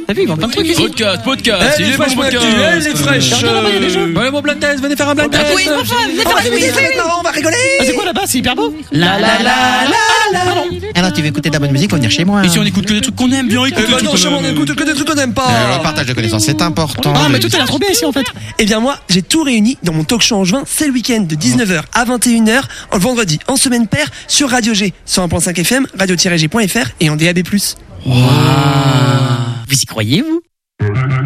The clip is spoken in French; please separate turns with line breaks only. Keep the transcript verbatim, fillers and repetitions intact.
T'as vu, ils vendent plein de trucs ici.
Podcast, podcast,
Elle
il
est
est bon
fraîchement
podcast.
actuelle, elle est fraîche.
Regarde là-bas, il y a des jeux.
Allez, mon blind test, venez faire un blind test.
Oui, enfin, venez
On
faire
va
un blind
rigoler,
test.
ça va être marrant, on va rigoler.
Ah, c'est quoi là-bas? C'est hyper beau.
La la la la la. Alors tu veux écouter de la bonne musique, faut venir chez moi.
Et si on écoute que des trucs qu'on aime bien,
Eh
écoute
ben
des
non,
trucs
chez
qu'on
moi, on
aime.
écoute que des trucs qu'on n'aime
Euh,
pas.
le partage de connaissances, c'est important.
Ah, mais tout a l'air trop bien ici en fait.
Eh bien moi, j'ai tout réuni dans mon talk show en juin, c'est le week-end de dix-neuf heures à vingt et une heures, le vendredi en semaine paire sur Radio G, cent un virgule cinq F M, radio tiret G point F R et en D A B plus.
Vous y croyez, vous?